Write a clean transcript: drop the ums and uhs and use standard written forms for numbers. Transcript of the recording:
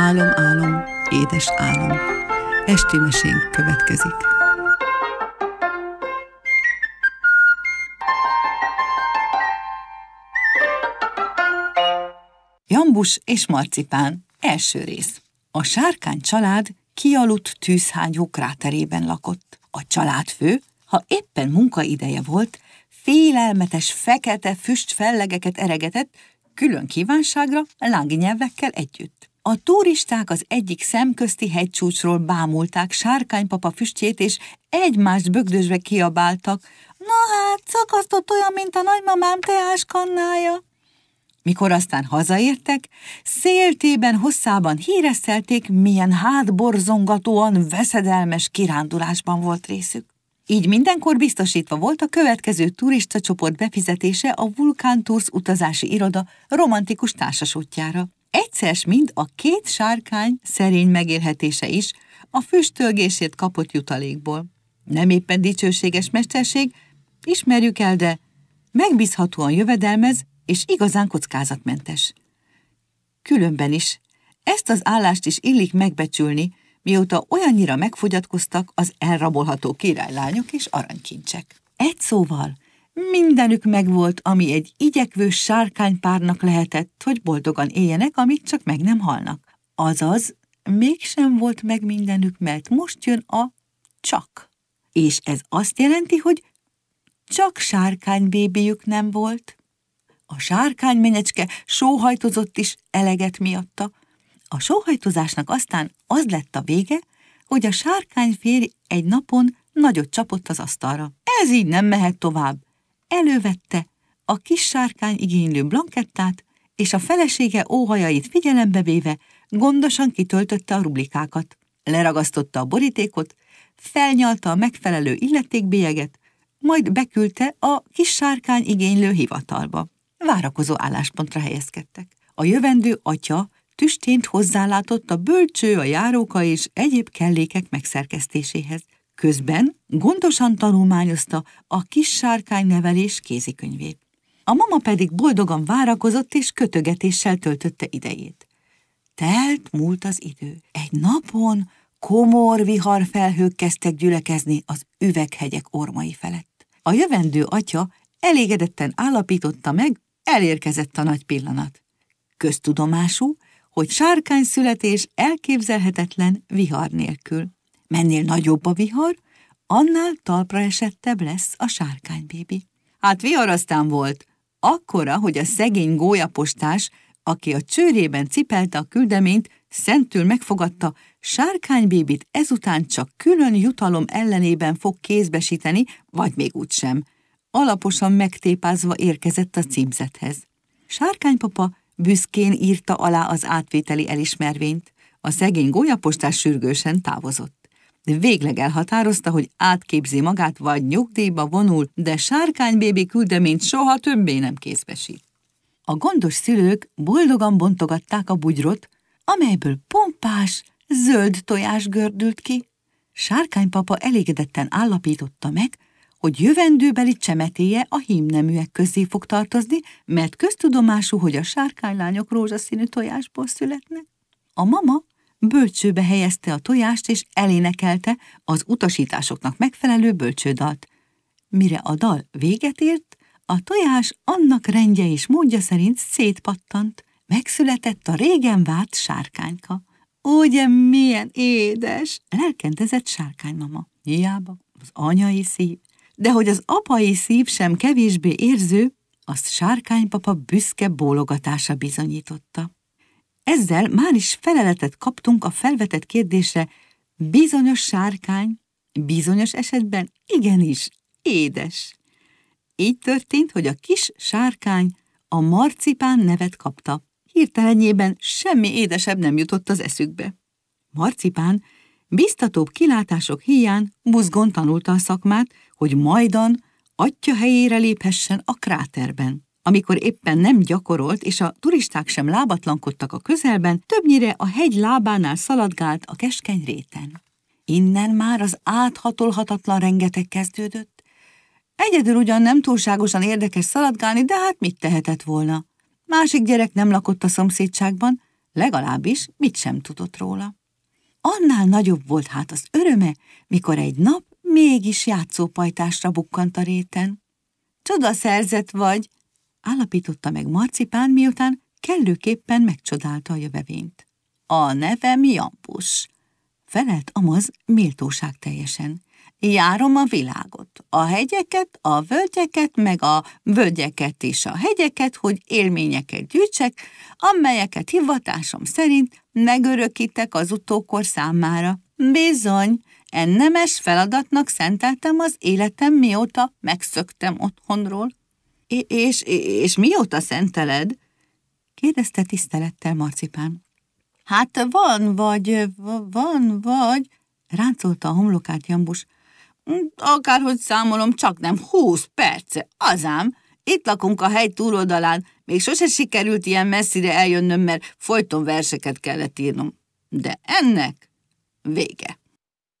Álom, álom, édes álom. Esti mesénk következik. Jambus és Marcipán, első rész. A Sárkány család kialudt tűzhányó kráterében lakott. A családfő, ha éppen munkaideje volt, félelmetes, fekete füstfellegeket eregetett, külön kívánságra lángnyelvekkel együtt. A turisták az egyik szemközti hegycsúcsról bámulták Sárkánypapa füstjét, és egymást bögdösve kiabáltak: "Na hát, szakasztott olyan, mint a nagymamám teáskannája!" Mikor aztán hazaértek, széltében hosszában híresztelték, milyen hátborzongatóan veszedelmes kirándulásban volt részük. Így mindenkor biztosítva volt a következő turistacsoport befizetése a Vulcan Tours utazási iroda romantikus társasútjára. Egyszer mind a két sárkány szerény megélhetése is a füstölgésért kapott jutalékból. Nem éppen dicsőséges mesterség, ismerjük el, de megbízhatóan jövedelmez, és igazán kockázatmentes. Különben is ezt az állást is illik megbecsülni, mióta olyannyira megfogyatkoztak az elrabolható királylányok és aranykincsek. Egy szóval, mindenük megvolt, ami egy igyekvő sárkánypárnak lehetett, hogy boldogan éljenek, amíg csak meg nem halnak. Azaz, mégsem volt meg mindenük, mert most jön a csak. És ez azt jelenti, hogy csak sárkánybébiük nem volt. A sárkánymenyecske sóhajtozott is eleget miatta. A sóhajtozásnak aztán az lett a vége, hogy a sárkányférj egy napon nagyot csapott az asztalra. Ez így nem mehet tovább. Elővette a kis sárkány igénylő blankettát, és a felesége óhajait figyelembe véve gondosan kitöltötte a rublikákat. Leragasztotta a borítékot, felnyalta a megfelelő illetékbélyeget, majd beküldte a kis sárkány igénylő hivatalba. Várakozó álláspontra helyezkedtek. A jövendő atya tüstént hozzálátott a bölcső, a járóka és egyéb kellékek megszerkesztéséhez. Közben gondosan tanulmányozta a kis sárkány nevelés kézikönyvét. A mama pedig boldogan várakozott és kötögetéssel töltötte idejét. Múlt az idő. Egy napon komor viharfelhők kezdtek gyülekezni az üveghegyek ormai felett. A jövendő atya elégedetten állapította meg, elérkezett a nagy pillanat. Köztudomású, hogy sárkányszületés elképzelhetetlen vihar nélkül. Mennél nagyobb a vihar, annál talpra esettebb lesz a sárkánybébi. Hát vihar aztán volt, akkora, hogy a szegény gólyapostás, aki a csőrében cipelte a küldeményt, szentül megfogadta, sárkánybébit ezután csak külön jutalom ellenében fog kézbesíteni, vagy még úgysem. Alaposan megtépázva érkezett a címzethez. Sárkánypapa büszkén írta alá az átvételi elismervényt. A szegény gólyapostás sürgősen távozott. Végleg elhatározta, hogy átképzi magát, vagy nyugdíjba vonul, de sárkánybébi küldeményt soha többé nem kézbesít. A gondos szülők boldogan bontogatták a bugyrot, amelyből pompás, zöld tojás gördült ki. Sárkánypapa elégedetten állapította meg, hogy jövendőbeli csemetéje a hímneműek közé fog tartozni, mert köztudomású, hogy a sárkánylányok rózsaszínű tojásból születnek. A mama bölcsőbe helyezte a tojást, és elénekelte az utasításoknak megfelelő bölcsődalt. Mire a dal véget ért, a tojás annak rendje és módja szerint szétpattant. Megszületett a régen várt sárkányka. Ugye milyen édes, lelkendezett sárkánymama. Hiába az anyai szív, de hogy az apai szív sem kevésbé érző, azt Sárkánypapa büszke bólogatása bizonyította. Ezzel már is feleletet kaptunk a felvetett kérdésre: bizonyos sárkány, bizonyos esetben igenis édes. Így történt, hogy a kis sárkány a Marcipán nevet kapta. Hirtelenjében semmi édesebb nem jutott az eszükbe. Marcipán biztatóbb kilátások híján buzgón tanulta a szakmát, hogy majdan atyja helyére léphessen a kráterben. Amikor éppen nem gyakorolt, és a turisták sem lábatlankodtak a közelben, többnyire a hegy lábánál szaladgált a keskeny réten. Innen már az áthatolhatatlan rengeteg kezdődött. Egyedül ugyan nem túlságosan érdekes szaladgálni, de hát mit tehetett volna? Másik gyerek nem lakott a szomszédságban, Legalábbis mit sem tudott róla. Annál nagyobb volt hát az öröme, mikor egy nap mégis játszópajtásra bukkant a réten. Csodaszerzet vagy, állapította meg Marcipán, miután kellőképpen megcsodálta a jövevényt. A nevem Jampus, felelt Amaz méltóság teljesen. Járom a világot, a hegyeket, a völgyeket, meg a völgyeket és a hegyeket, hogy élményeket gyűjtsek, amelyeket hivatásom szerint megörökítek az utókor számára. Bizony, nemes feladatnak szenteltem az életem, mióta megszöktem otthonról. És mióta szenteled? Kérdezte tisztelettel Marcipán. Hát van vagy, ráncolta a homlokát Jambus. Akárhogy számolom, csak nem 20 perce, azám. Itt lakunk a hegy túloldalán, még sose sikerült ilyen messzire eljönnöm, mert folyton verseket kellett írnom. De ennek vége.